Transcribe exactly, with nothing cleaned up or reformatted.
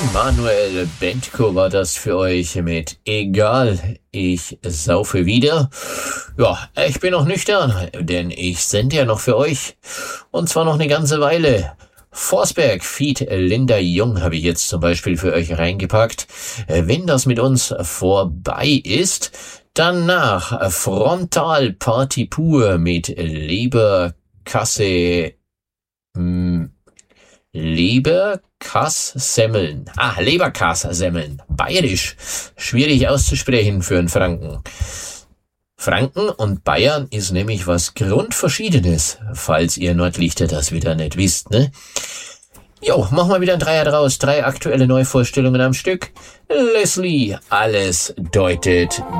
Manuel Bentko war das für euch mit Egal, ich saufe wieder. Ja, ich bin noch nüchtern, denn ich sende ja noch für euch. Und zwar noch eine ganze Weile. Forsberg feat. Linda Jung habe ich jetzt zum Beispiel für euch reingepackt. Wenn das mit uns vorbei ist, danach Frontal Party pur mit Leberkasse, hm, Leberkass-Semmeln. Ah, Leberkass-Semmeln. Bayerisch. Schwierig auszusprechen für einen Franken. Franken und Bayern ist nämlich was Grundverschiedenes, falls ihr Nordlichter das wieder nicht wisst, ne? Jo, mach mal wieder ein Dreier draus. Drei aktuelle Neuvorstellungen am Stück. Leslie, alles deutet